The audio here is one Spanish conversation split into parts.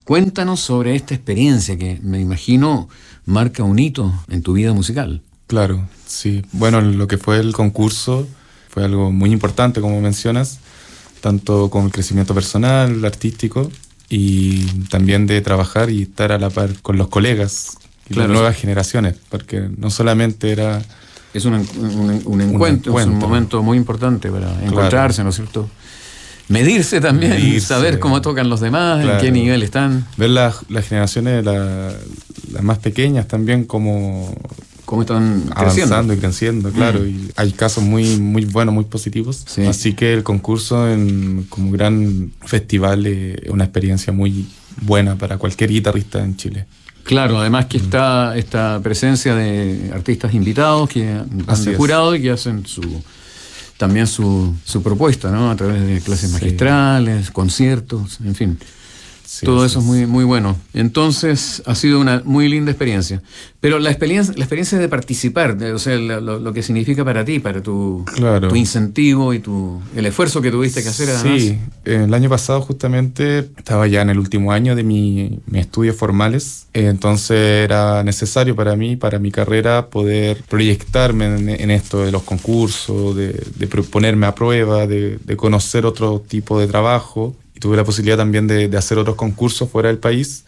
Cuéntanos sobre esta experiencia que me imagino marca un hito en tu vida musical. Claro, sí. Bueno, lo que fue el concurso fue algo muy importante, como mencionas, tanto con el crecimiento personal, artístico, y también de trabajar y estar a la par con los colegas y las nuevas generaciones, porque no solamente era... Es un encuentro, es un momento muy importante para encontrarse, ¿no es cierto? Medirse también, saber cómo tocan los demás, en qué nivel están. Ver las generaciones, las más pequeñas también, cómo están avanzando y creciendo, claro. Y hay casos muy, muy buenos, muy positivos. Sí. Así que el concurso como gran festival es una experiencia muy buena para cualquier guitarrista en Chile. Claro, además que está esta presencia de artistas invitados que han de jurado y que hacen también su propuesta, ¿no? A través de clases magistrales, conciertos, en fin. Sí, todo eso es muy, muy bueno. Entonces, ha sido una muy linda experiencia. Pero la experiencia de participar, o sea, lo que significa para ti, para tu incentivo y el esfuerzo que tuviste que hacer, además. Sí, el año pasado justamente estaba ya en el último año de mis estudios formales, entonces era necesario para mí, para mi carrera, poder proyectarme en esto de los concursos, de ponerme a prueba, de conocer otro tipo de trabajo. Tuve la posibilidad también de hacer otros concursos fuera del país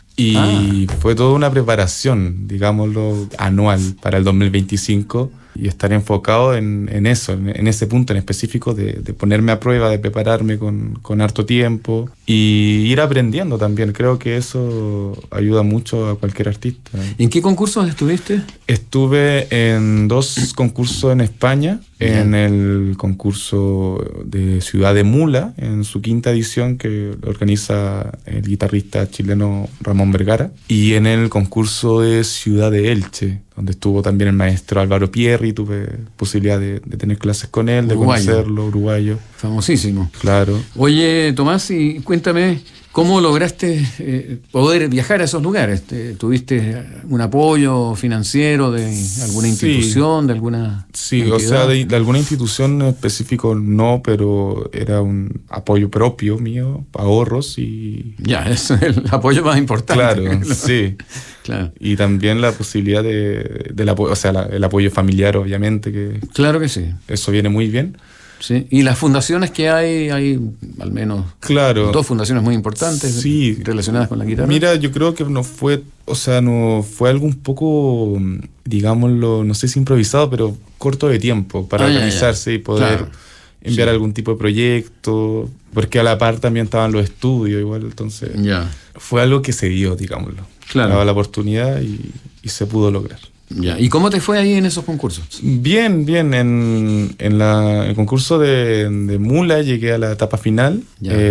y fue toda una preparación, digámoslo, anual para el 2025 y estar enfocado en eso, en ese punto en específico de ponerme a prueba, de prepararme con harto tiempo y ir aprendiendo también. Creo que eso ayuda mucho a cualquier artista. ¿En qué concursos estuviste? Estuve en 2 concursos en España. En el concurso de Ciudad de Mula, en su 5ª edición que organiza el guitarrista chileno Ramón Vergara, y en el concurso de Ciudad de Elche, donde estuvo también el maestro Álvaro Pierri. Tuve posibilidad de tener clases con él, de conocerlo, uruguayo. Famosísimo. Claro. Oye, Tomás, y cuéntame, ¿cómo lograste poder viajar a esos lugares? ¿Tuviste un apoyo financiero de alguna institución, de alguna entidad? O sea, de alguna institución en específico no, pero era un apoyo propio mío, ahorros y... Ya, es el apoyo más importante. Claro, sí. Claro. Y también la posibilidad del apoyo, o sea, el apoyo familiar, obviamente. Claro que sí. Eso viene muy bien. Sí, y las fundaciones que hay al menos 2 fundaciones muy importantes relacionadas con la guitarra. Mira, yo creo que no fue algo un poco, digámoslo, no sé si improvisado, pero corto de tiempo para organizarse y poder enviar algún tipo de proyecto, porque a la par también estaban los estudios igual, entonces fue algo que se dio, digámoslo. Daba la oportunidad y se pudo lograr. Ya. ¿Y cómo te fue ahí en esos concursos? Bien. En el concurso de Mula llegué a la etapa final,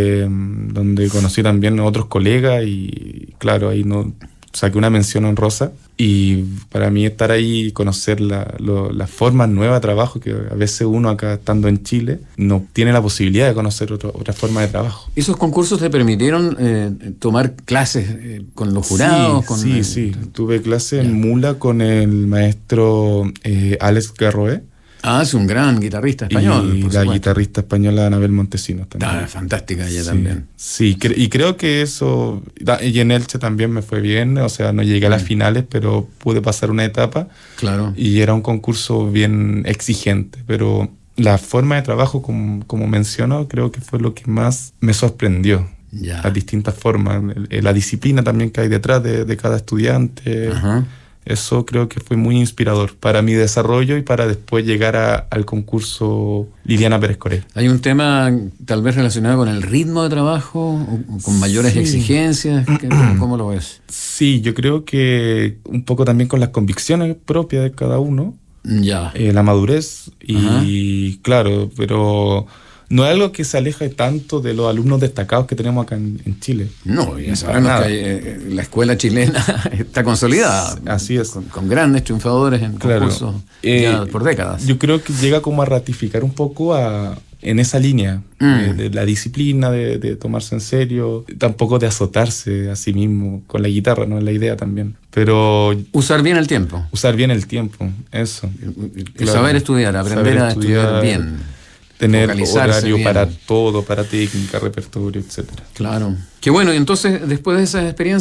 donde conocí también a otros colegas y claro, ahí saqué una mención honrosa. Y para mí estar ahí y conocer las formas nuevas de trabajo, que a veces uno acá estando en Chile no tiene la posibilidad de conocer otra forma de trabajo. ¿Esos concursos te permitieron tomar clases con los jurados? Sí. Tuve clases en Mula con el maestro Alex Garroé. Es un gran guitarrista español. Y la guitarrista española Anabel Montesinos también. Fantástica ella también. Sí, y creo que eso... Y en Elche también me fue bien, o sea, no llegué a las finales, pero pude pasar una etapa. Claro. Y era un concurso bien exigente, pero la forma de trabajo, como menciono, creo que fue lo que más me sorprendió. Las distintas formas, la disciplina también que hay detrás de cada estudiante. Ajá. Eso creo que fue muy inspirador para mi desarrollo y para después llegar al concurso Liliana Pérez Corey. ¿Hay un tema tal vez relacionado con el ritmo de trabajo o con mayores exigencias? ¿Cómo lo ves? Sí, yo creo que un poco también con las convicciones propias de cada uno. La madurez y claro, pero... No es algo que se aleje tanto de los alumnos destacados que tenemos acá en Chile. No, ya sabemos que la escuela chilena está consolidada. Así es. Con grandes triunfadores en concursos por décadas. Yo creo que llega como a ratificar un poco en esa línea de la disciplina, de tomarse en serio, tampoco de azotarse a sí mismo con la guitarra, no es la idea también. Pero usar bien el tiempo. Eso. Saber estudiar, aprender a estudiar bien. Tener horario bien para todo, para técnica, repertorio, etcétera. Claro. Qué bueno, y entonces, después de esas experiencias,